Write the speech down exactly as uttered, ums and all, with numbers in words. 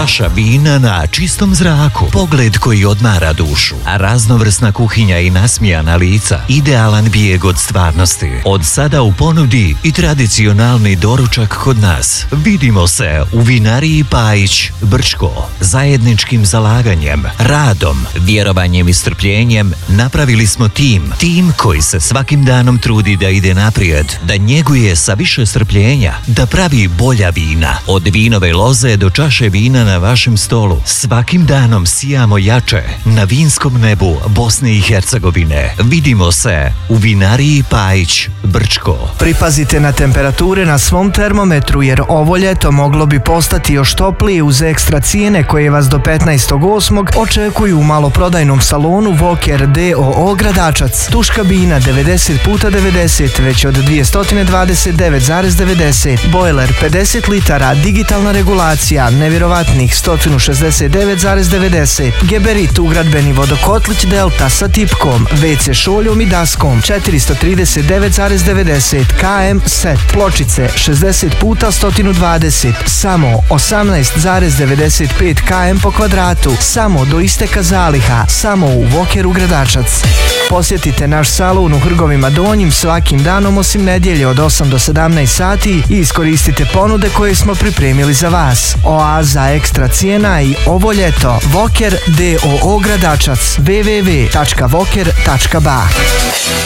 Vaša vina na čistom zraku, pogled koji odmara dušu, a raznovrsna kuhinja i nasmijana lica, idealan bijeg od stvarnosti. Od sada u ponudi i tradicionalni doručak kod nas. Vidimo se u vinariji Pajić, Brčko. Zajedničkim zalaganjem, radom, vjerovanjem i strpljenjem napravili smo tim. Tim koji se svakim danom trudi da ide naprijed, da njeguje sa više strpljenja, da pravi bolja vina. Od vinove loze do čaše vina na vašem stolu. Svakim danom sijamo jače na vinskom nebu Bosne i Hercegovine. Vidimo se u vinariji Pajić, Brčko. Pripazite na temperature na svom termometru jer ovo ljeto moglo bi postati još toplije uz ekstra cijene koje vas do petnaestog osmog očekuju u maloprodajnom salonu Voker d o o Gradačac. Tuš kabina devedeset puta devedeset već od dvjesto dvadeset devet zarez devedeset. Bojler pedeset litara, digitalna regulacija nevjerovatnih sto šezdeset devet zarez devedeset. Geberit ugradbeni vodokotlić Delta sa tipkom, ve ce šoljom i daskom četiristo trideset devet zarez devedeset. ka em set. Pločice šezdeset puta sto dvadeset, samo osamnaest zarez devedeset pet ka em po kvadratu, samo do isteka zaliha, samo u Vokeru Gradačac. Posjetite naš salon u Hrgovima Donjim svakim danom osim nedjelje od osam do sedamnaest sati i iskoristite ponude koje smo pripremili za vas. Oaza ekstra cijena i ovo ljeto. Voker d o o Gradačac. w w w tačka voker tačka ba